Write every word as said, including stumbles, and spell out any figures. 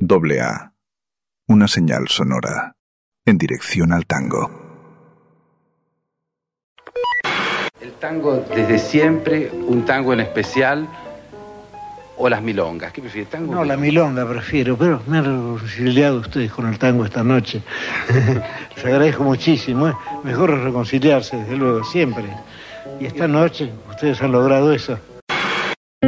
Doble A. Una señal sonora en dirección al tango. El tango desde siempre, un tango en especial, o las milongas. ¿Qué prefiere, tango? No, la milonga prefiero, pero me han reconciliado ustedes con el tango esta noche. Les agradezco muchísimo, ¿eh? Mejor reconciliarse, desde luego, siempre. Y esta noche ustedes han logrado eso.